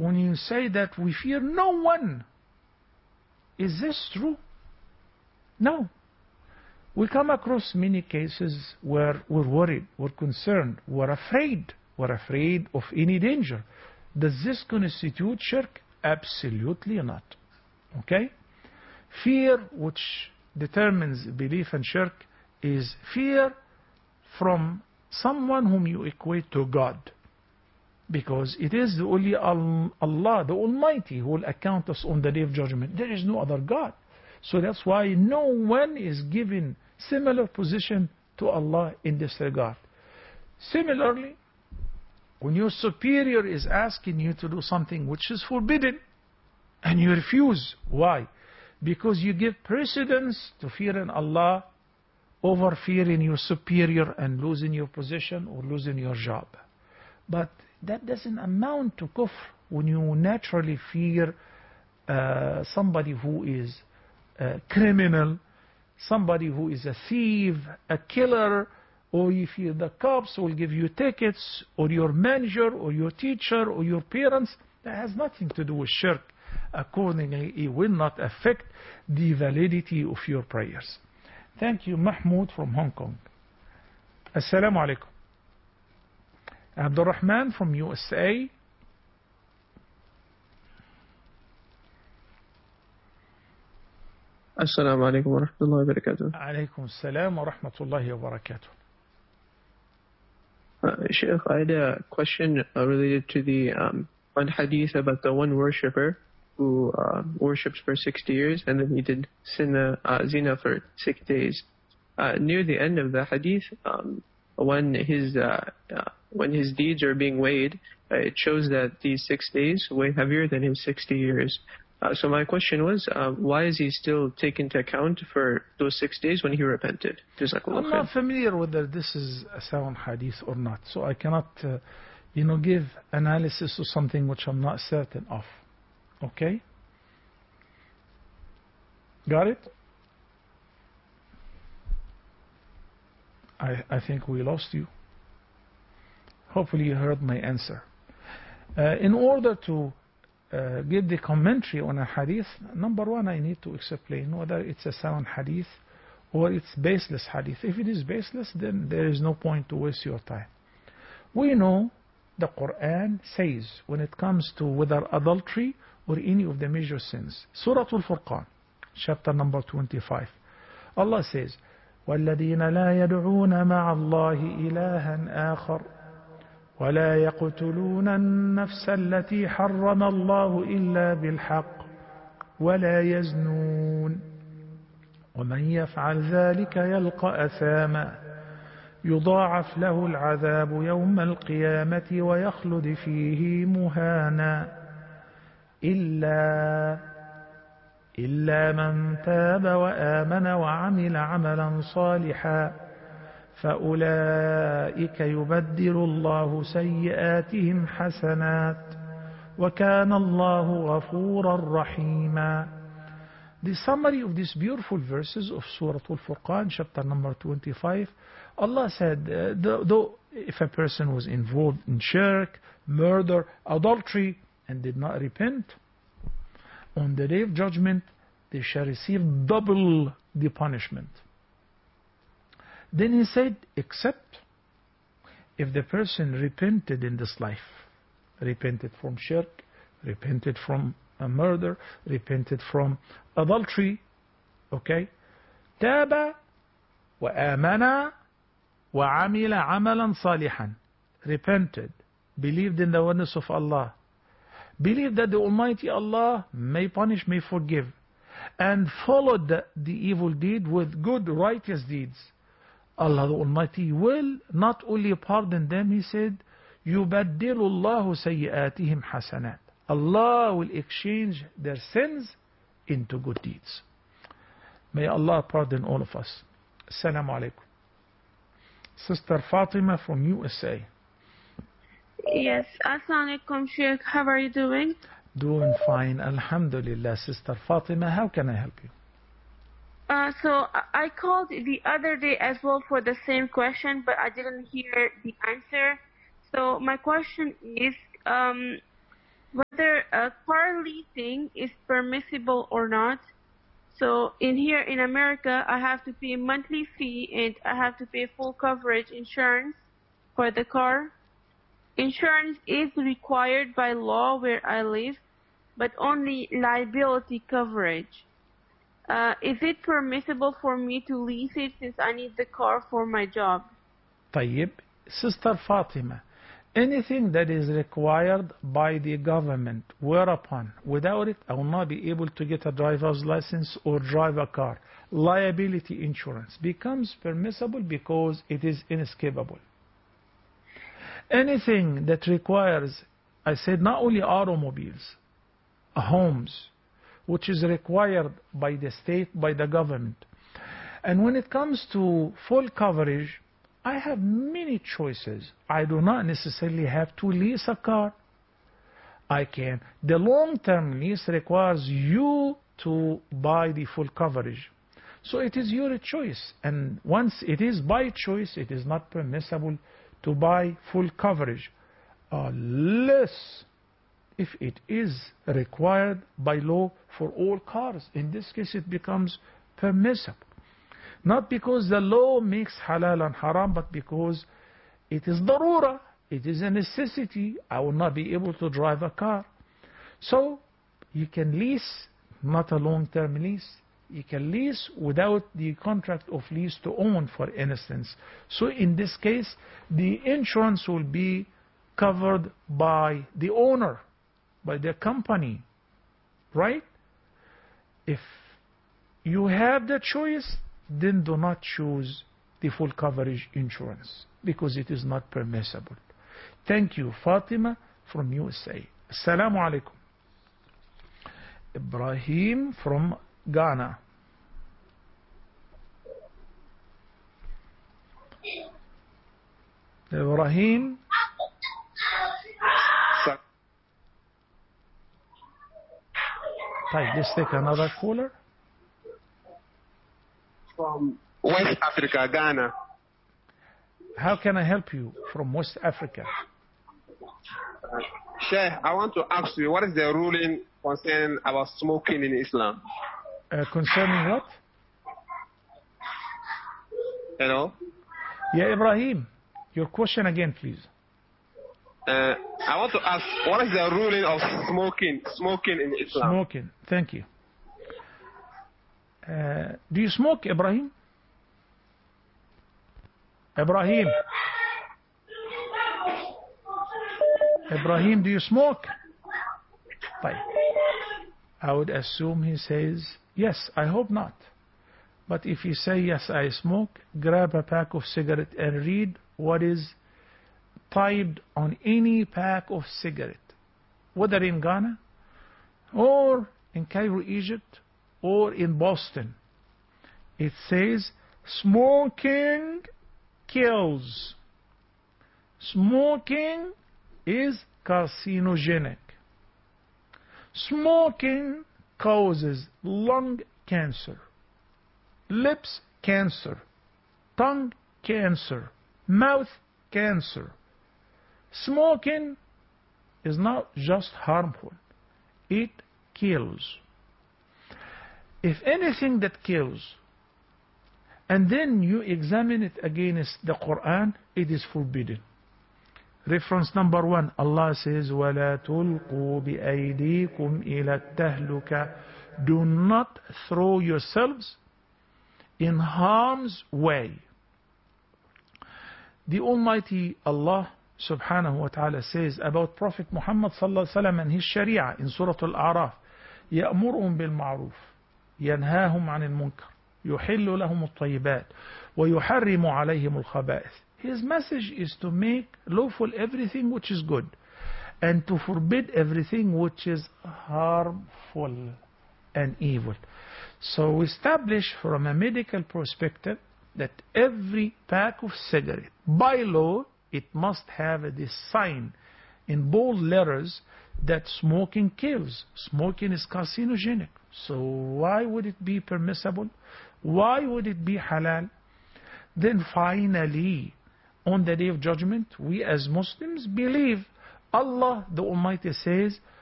when you say that we fear no one, is this true? No. We come across many cases where we're worried, we're concerned, we're afraid of any danger. Does this constitute shirk? Absolutely not. Okay? Fear which determines belief in shirk is fear from someone whom you equate to God. Because it is only Allah, the Almighty, who will account us on the Day of Judgment. There is no other God. So that's why no one is given similar position to Allah in this regard. Similarly, when your superior is asking you to do something which is forbidden, and you refuse, why? Because you give precedence to fear in Allah over fearing your superior and losing your position or losing your job. But that doesn't amount to kufr when you naturally fear somebody who is a criminal, somebody who is a thief, a killer, or if the cops will give you tickets, or your manager, or your teacher, or your parents. That has nothing to do with shirk. Accordingly, it will not affect the validity of your prayers. Thank you, Mahmoud from Hong Kong. Assalamu alaikum. Abdul Rahman from USA. Assalamu alaikum wa rahmatullahi wa barakatuh. Alaikum assalam wa rahmatullahi wa barakatuh. Sheikh, I had a question related to the one hadith about the one worshipper who worships for 60 years and then he did zina for 6 days. Near the end of the hadith, when his deeds are being weighed, it shows that these 6 days weigh heavier than his 60 years. So my question was, why is he still taken into account for those 6 days when he repented? I'm not familiar whether this is a sound hadith or not, so I cannot give analysis of something which I'm not certain of. Okay? Got it? I think we lost you. Hopefully you heard my answer. In order to give the commentary on a hadith, number one, I need to explain whether it's a sound hadith or it's baseless hadith. If it is baseless, then there is no point to waste your time. We know the Quran says when it comes to whether adultery or any of the major sins. Surah Al-Furqan, chapter number 25. Allah says, وَالَّذِينَ لَا يَدْعُونَ مَعَ اللَّهِ إِلَهًا آخَرَ ولا يقتلون النفس التي حرم الله إلا بالحق ولا يزنون ومن يفعل ذلك يلقى أثاما يضاعف له العذاب يوم القيامة ويخلد فيه مهانا إلا من تاب وآمن وعمل عملا صالحا فأولئك يبدل الله سيئاتهم حسنات وكان الله غفورا رحيما. The summary of these beautiful verses of Surah Al-Furqan, chapter number 25, Allah said, though if a person was involved in shirk, murder, adultery, and did not repent, on the Day of Judgment, they shall receive double the punishment. Then he said, except if the person repented in this life, repented from shirk, repented from a murder, repented from adultery, okay? تاب وآمن وعمل عملا صالحا, repented, believed in the oneness of Allah, believed that the Almighty Allah may punish, may forgive, and followed the evil deed with good righteous deeds. Allah the Almighty will not only pardon them, He said, يُبَدِّلُ اللَّهُ سَيِّئَاتِهِمْ حَسَنَاتٍ. Allah will exchange their sins into good deeds. May Allah pardon all of us. Assalamu alaikum. Sister Fatima from USA. Yes, Assalamu alaikum, Sheikh. How are you doing? Doing fine, Alhamdulillah. Sister Fatima, how can I help you? So I called the other day as well for the same question, but I didn't hear the answer. So my question is, whether car leasing is permissible or not. So here in America, I have to pay a monthly fee and I have to pay full coverage insurance for the car. Insurance is required by law where I live, but only liability coverage. Is it permissible for me to lease it since I need the car for my job? طيب, Sister Fatima, anything that is required by the government, whereupon without it I will not be able to get a driver's license or drive a car, liability insurance becomes permissible because it is inescapable. Anything that requires, I said, not only automobiles, homes, which is required by the state, by the government. And when it comes to full coverage, I have many choices. I do not necessarily have to lease a car. I can. The long-term lease requires you to buy the full coverage. So it is your choice. And once it is by choice, it is not permissible to buy full coverage, unless if it is required by law for all cars. In this case, it becomes permissible. Not because the law makes halal and haram, but because it is darura, it is a necessity. I will not be able to drive a car. So you can lease, not a long-term lease. You can lease without the contract of lease to own, for instance. So in this case, the insurance will be covered by the owner, by the company, right? If you have the choice, then do not choose the full coverage insurance because it is not permissible. Thank you, Fatima from USA. Assalamu alaikum. Ibrahim from Ghana. Ibrahim. Right, let's take another caller. From West Africa, Ghana. How can I help you from West Africa? Sheikh, I want to ask you, what is the ruling concerning about smoking in Islam? Concerning what? Hello? Yeah, Ibrahim, your question again, please. I want to ask, what is the ruling of smoking in Islam? Smoking, thank you. Do you smoke, Ibrahim? Ibrahim? Ibrahim, do you smoke? Fine. I would assume he says, yes, I hope not. But if you say, yes, I smoke, grab a pack of cigarette and read what is typed on any pack of cigarette, whether in Ghana or in Cairo, Egypt, or in Boston. It says, smoking kills. Smoking is carcinogenic. Smoking causes lung cancer, lips cancer, tongue cancer, mouth cancer. Smoking is not just harmful, it kills. If anything that kills, and then you examine it against the Quran, it is forbidden. Reference number 1, Allah says, وَلَا تُلْقُوا بِأَيْدِيكُمْ إِلَى التَّهْلُكَةِ. Do not throw yourselves in harm's way. The Almighty Allah subhanahu wa ta'ala says about Prophet Muhammad sallallahu alaihi wasallam and his Sharia in Surah Al-A'raf, يَأْمُرُهُمْ بِالْمَعْرُوفِ يَنْهَاهُمْ عَنِ الْمُنْكَرِ يُحِلُّ لَهُمُ الطَّيِّبَاتِ وَيُحَرِّمُ عَلَيْهِمُ الْخَبَائِثِ. His message is to make lawful everything which is good and to forbid everything which is harmful and evil. So we establish from a medical perspective that every pack of cigarette, by law, it must have this sign in bold letters that smoking kills. Smoking is carcinogenic. So why would it be permissible? Why would it be halal? Then finally, on the Day of Judgment, we as Muslims believe Allah the Almighty says,